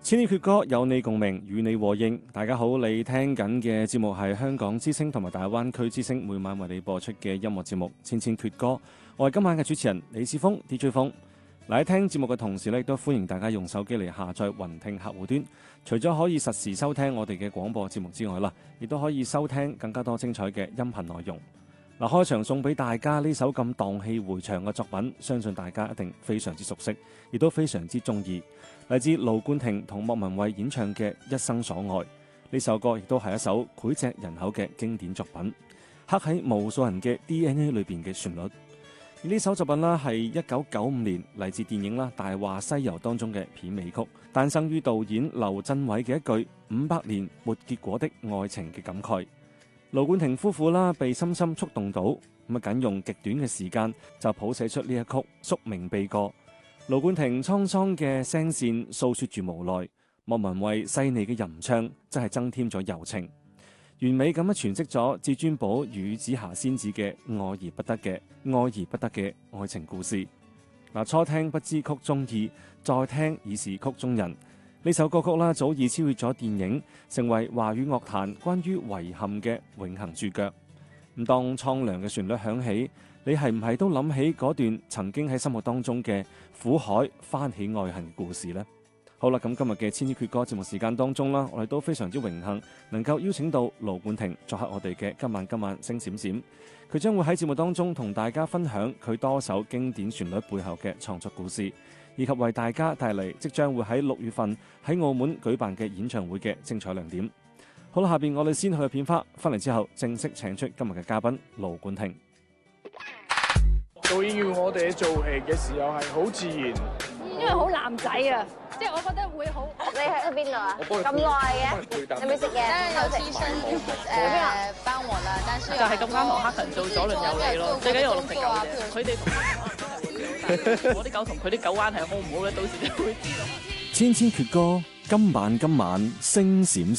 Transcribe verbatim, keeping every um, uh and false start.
千年闕歌有你共鳴，與你和應。大家好，你聽緊嘅節目係香港之聲同埋大灣區之聲每晚為你播出嘅音樂節目《千千闕歌》。我係今晚嘅主持人李志峰 D J 峰。嗱，喺聽節目嘅同時咧，亦都歡迎大家用手機嚟下載雲聽客戶端。除咗可以實時收聽我哋嘅廣播節目之外啦，亦都可以收聽更加多精彩嘅音頻內容。嗱，開場送俾大家呢首咁蕩氣迴腸嘅作品，相信大家一定非常之熟悉，亦都非常之中意。嚟自盧冠廷同莫文蔚演唱嘅《一生所愛》，呢首歌亦都係一首膾炙人口嘅經典作品，刻喺無數人嘅 D N A 裏邊嘅旋律。而呢首作品啦，係一九九五年嚟自電影啦《大話西遊》當中嘅片尾曲，誕生於導演劉鎮偉嘅一句五百年沒結果的愛情嘅感慨。盧冠廷夫婦啦，被深深觸動到，咁啊，僅用極短嘅時間就譜寫出呢一曲宿命悲歌。盧冠廷滄桑嘅聲線訴說住無奈，莫文蔚細膩嘅吟唱真係增添咗柔情，完美咁樣詮釋咗至尊寶與紫霞仙子嘅愛而不得嘅愛而不得嘅愛情故事。嗱，初聽不知曲中意，再聽已是曲中人。呢首歌曲啦，早已超越咗電影，成為華語樂壇關於遺憾嘅永恆注腳。咁當蒼涼嘅旋律響起，你係唔係都諗起嗰段曾經喺心目當中嘅苦海翻起愛恨嘅故事呢？好啦，咁今日嘅千千闕歌節目時間當中啦，我哋都非常之榮幸能夠邀請到盧冠廷作客我哋嘅今晚今晚星閃閃。佢將會喺節目當中同大家分享佢多首經典旋律背後嘅創作故事，以及為大家帶嚟即將會喺六月份喺澳門舉辦嘅演唱會嘅精彩亮點。好啦，下邊我哋先去片花，翻嚟之後正式請出今日嘅嘉賓盧冠廷。 導演要我哋做戲嘅時候係好自然， 因為好男仔啊，即係我覺得會好。 你喺邊度啊？咁耐嘅，有冇食嘢？ 有醫生誒幫我啦，但是就係咁啱同黑人做左鄰右里咯，最緊要我食狗啫。佢哋同我啲狗同佢啲狗關係好唔好咧？到時就會知道。 千千闕歌，今晚今晚星閃閃。